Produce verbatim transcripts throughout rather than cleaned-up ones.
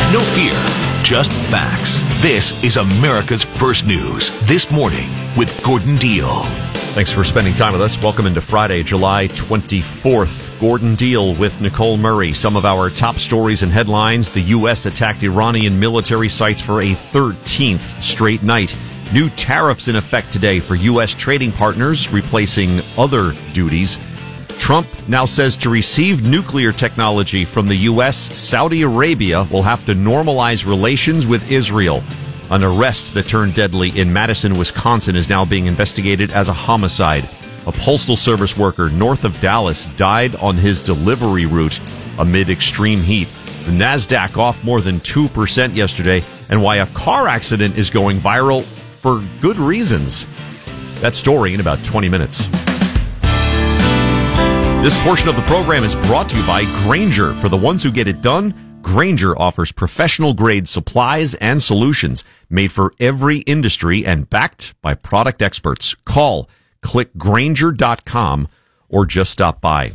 No fear, just facts. This is America's First News This Morning with Gordon Deal. Thanks for spending time with us. Welcome into Friday, July twenty-fourth. Gordon Deal with Nicole Murray. Some of our top stories and headlines. The U S attacked Iranian military sites for a thirteenth straight night. New tariffs in effect today for U S trading partners, replacing other duties. Trump now says to receive nuclear technology from the U S, Saudi Arabia will have to normalize relations with Israel. An arrest that turned deadly in Madison, Wisconsin is now being investigated as a homicide. A postal service worker north of Dallas died on his delivery route amid extreme heat. The NASDAQ off more than two percent yesterday, and why a car accident is going viral for good reasons. That story in about twenty minutes. This portion of the program is brought to you by Grainger. For the ones who get it done, Grainger offers professional-grade supplies and solutions made for every industry and backed by product experts. Call, click Grainger dot com, or just stop by.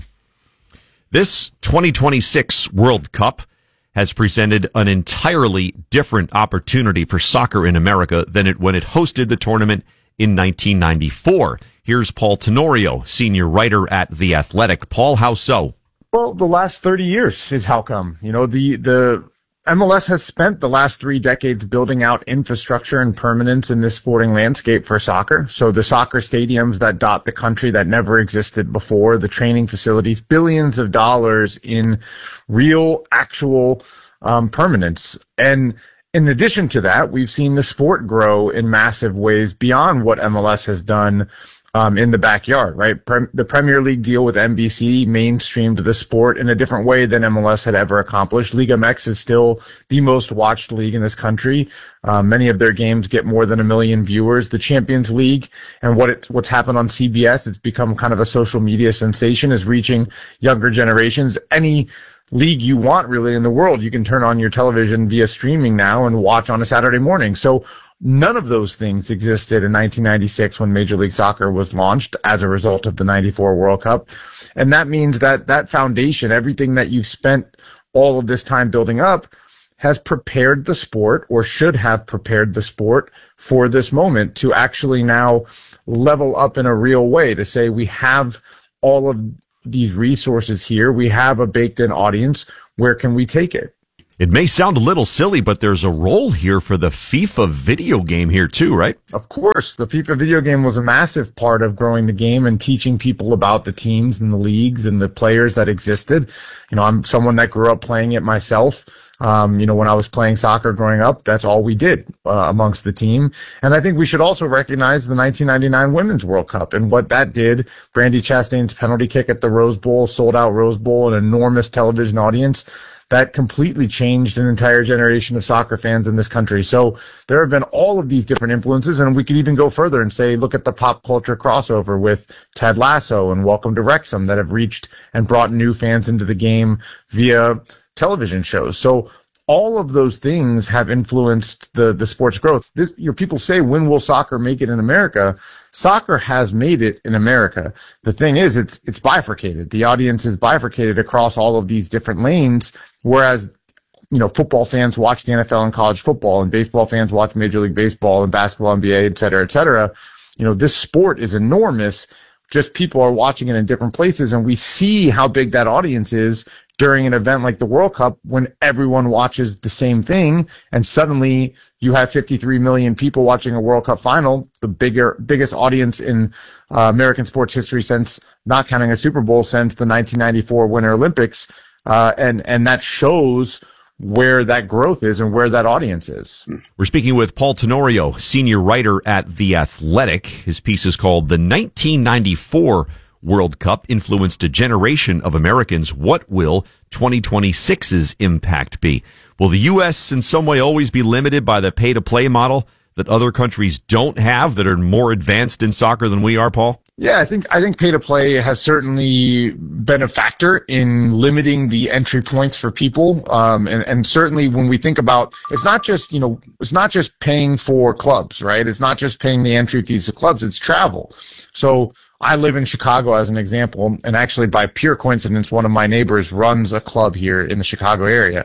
This twenty twenty-six World Cup has presented an entirely different opportunity for soccer in America than it when it hosted the tournament in nineteen ninety-four. Here's Paul Tenorio, senior writer at The Athletic. Paul, how so? Well, the last thirty years is how come. You know, the, the M L S has spent the last three decades building out infrastructure and permanence in this sporting landscape for soccer. So the soccer stadiums that dot the country that never existed before, the training facilities, billions of dollars in real, actual um, permanence. And in addition to that, we've seen the sport grow in massive ways beyond what M L S has done Um, in the backyard, right? Pre- the Premier League deal with N B C mainstreamed the sport in a different way than M L S had ever accomplished. Liga M X is still the most watched league in this country. Uh, many of their games get more than a million viewers. The Champions League and what it's, what's happened on C B S, it's become kind of a social media sensation, is reaching younger generations. Any league you want really in the world, you can turn on your television via streaming now and watch on a Saturday morning. So none of those things existed in nineteen ninety-six when Major League Soccer was launched as a result of the ninety-four World Cup. And that means that that foundation, everything that you've spent all of this time building up, has prepared the sport, or should have prepared the sport, for this moment to actually now level up in a real way, to say we have all of these resources here, we have a baked-in audience, where can we take it? It may sound a little silly, but there's a role here for the FIFA video game here too, right? Of course. The FIFA video game was a massive part of growing the game and teaching people about the teams and the leagues and the players that existed. You know, I'm someone that grew up playing it myself. Um, you know, when I was playing soccer growing up, that's all we did uh, amongst the team. And I think we should also recognize the nineteen ninety-nine Women's World Cup and what that did. Brandi Chastain's penalty kick at the Rose Bowl, sold out Rose Bowl, an enormous television audience. That completely changed an entire generation of soccer fans in this country. So there have been all of these different influences, and we could even go further and say, look at the pop culture crossover with Ted Lasso and Welcome to Wrexham that have reached and brought new fans into the game via television shows. So all of those things have influenced the, the sport's growth. This, you know, people say, when will soccer make it in America? Soccer has made it in America. The thing is, it's, it's bifurcated. The audience is bifurcated across all of these different lanes, whereas, you know, football fans watch the N F L and college football, and baseball fans watch Major League Baseball and basketball, N B A, et cetera, et cetera. You know, this sport is enormous. Just people are watching it in different places, and we see how big that audience is during an event like the World Cup when everyone watches the same thing, and suddenly you have fifty-three million people watching a World Cup final, the bigger, biggest audience in uh, American sports history since, not counting a Super Bowl, since the nineteen ninety-four Winter Olympics. Uh, and, and that shows where that growth is and where that audience is. We're speaking with Paul Tenorio, senior writer at The Athletic. His piece is called The nineteen ninety-four World Cup Influenced a Generation of Americans. What will twenty twenty-six's impact be? Will the U S in some way always be limited by the pay-to-play model that other countries don't have, that are more advanced in soccer than we are, Paul? Yeah, I think I think pay to play has certainly been a factor in limiting the entry points for people, um, and and certainly when we think about, it's not just you know it's not just paying for clubs, right? It's not just paying the entry fees to clubs; it's travel. So I live in Chicago as an example, and actually by pure coincidence, one of my neighbors runs a club here in the Chicago area.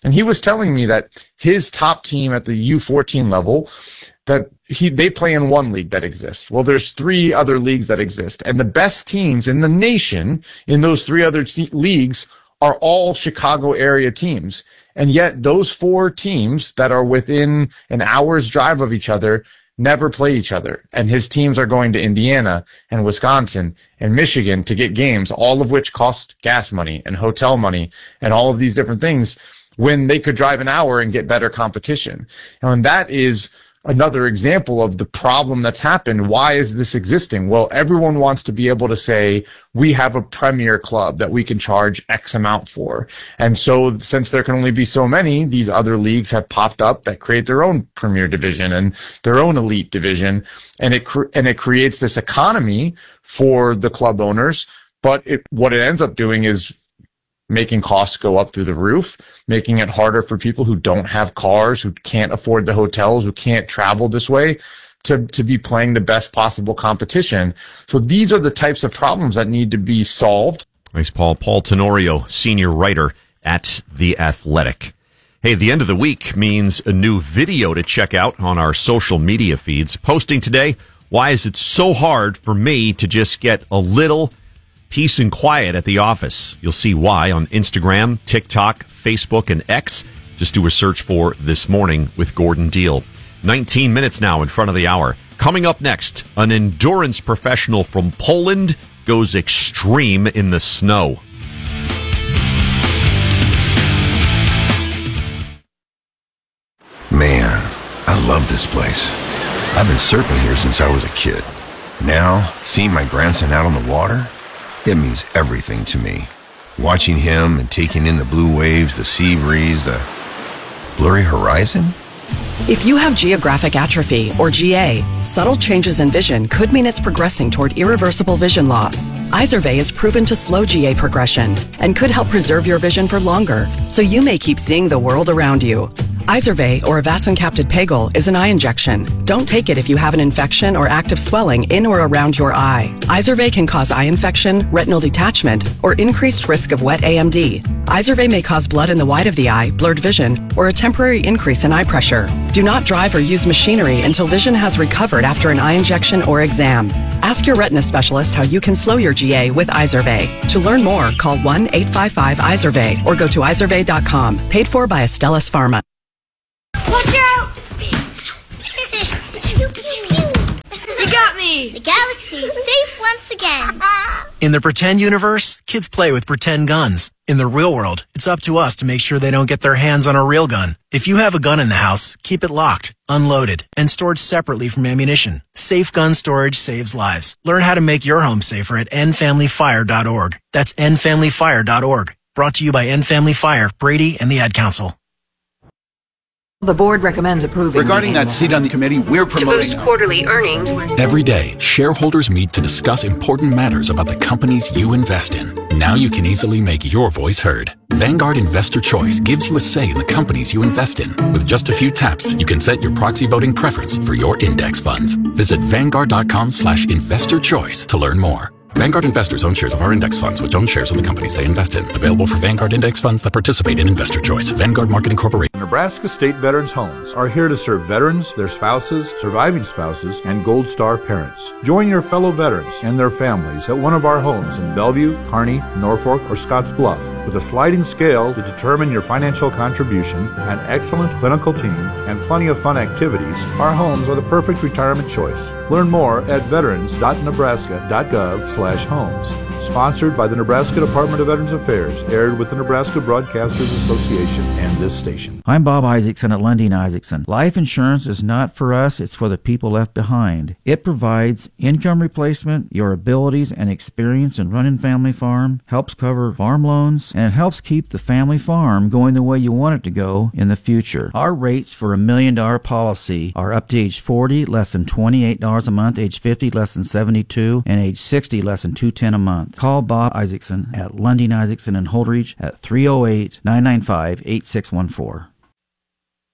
And he was telling me that his top team at the U fourteen level, that he they play in one league that exists. Well, there's three other leagues that exist. And the best teams in the nation in those three other te- leagues are all Chicago area teams. And yet those four teams that are within an hour's drive of each other never play each other. And his teams are going to Indiana and Wisconsin and Michigan to get games, all of which cost gas money and hotel money and all of these different things, when they could drive an hour and get better competition. And that is another example of the problem that's happened. Why is this existing? Well, everyone wants to be able to say, we have a premier club that we can charge X amount for. And so since there can only be so many, these other leagues have popped up that create their own premier division and their own elite division. And it, cre- and it creates this economy for the club owners. But it, what it ends up doing is making costs go up through the roof, making it harder for people who don't have cars, who can't afford the hotels, who can't travel this way, to, to be playing the best possible competition. So these are the types of problems that need to be solved. Thanks, Paul. Paul Tenorio, senior writer at The Athletic. Hey, the end of the week means a new video to check out on our social media feeds. Posting today, why is it so hard for me to just get a little peace and quiet at the office? You'll see why on Instagram, TikTok, Facebook, and X. Just do a search for This Morning with Gordon Deal. nineteen minutes now in front of the hour. Coming up next, an endurance professional from Poland goes extreme in the snow. Man, I love this place. I've been surfing here since I was a kid. Now, seeing my grandson out on the water, it means everything to me. Watching him and taking in the blue waves, the sea breeze, the blurry horizon. If you have geographic atrophy, or G A, subtle changes in vision could mean it's progressing toward irreversible vision loss. Izervay is proven to slow G A progression and could help preserve your vision for longer, so you may keep seeing the world around you. Izervay, or avacincaptad pegol, is an eye injection. Don't take it if you have an infection or active swelling in or around your eye. Izervay can cause eye infection, retinal detachment, or increased risk of wet A M D. Izervay may cause blood in the white of the eye, blurred vision, or a temporary increase in eye pressure. Do not drive or use machinery until vision has recovered after an eye injection or exam. Ask your retina specialist how you can slow your G A with Izervay. To learn more, call one eight five five Izervay or go to izervay dot com. Paid for by Astellas Pharma. Watch out! You got me! The galaxy is safe once again. In the pretend universe, kids play with pretend guns. In the real world, it's up to us to make sure they don't get their hands on a real gun. If you have a gun in the house, keep it locked, unloaded, and stored separately from ammunition. Safe gun storage saves lives. Learn how to make your home safer at end family fire dot org. That's end family fire dot org. Brought to you by End Family Fire, Brady, and the Ad Council. The board recommends approving. Regarding that seat on the committee, we're promoting to boost quarterly earnings. Every day, shareholders meet to discuss important matters about the companies you invest in. Now you can easily make your voice heard. Vanguard Investor Choice gives you a say in the companies you invest in. With just a few taps, you can set your proxy voting preference for your index funds. Visit vanguard dot com slash investor choice to learn more. Vanguard investors own shares of our index funds, which own shares of the companies they invest in. Available for Vanguard index funds that participate in Investor Choice. Vanguard Marketing Corporation. Nebraska State Veterans Homes are here to serve veterans, their spouses, surviving spouses, and Gold Star parents. Join your fellow veterans and their families at one of our homes in Bellevue, Kearney, Norfolk, or Scotts Bluff. With a sliding scale to determine your financial contribution, an excellent clinical team, and plenty of fun activities, our homes are the perfect retirement choice. Learn more at veterans dot nebraska dot gov slash homes. Sponsored by the Nebraska Department of Veterans Affairs, aired with the Nebraska Broadcasters Association and this station. I'm Bob Isaacson at Lundin Isaacson. Life insurance is not for us, it's for the people left behind. It provides income replacement, your abilities and experience in running family farm, helps cover farm loans, and it helps keep the family farm going the way you want it to go in the future. Our rates for a million dollar policy are up to age forty, less than twenty-eight dollars a month, age fifty, less than seventy-two dollars, and age sixty, less than two hundred ten dollars a month. Call Bob Isaacson at Lundin Isaacson in Holdridge at three oh eight, nine nine five, eight six one four.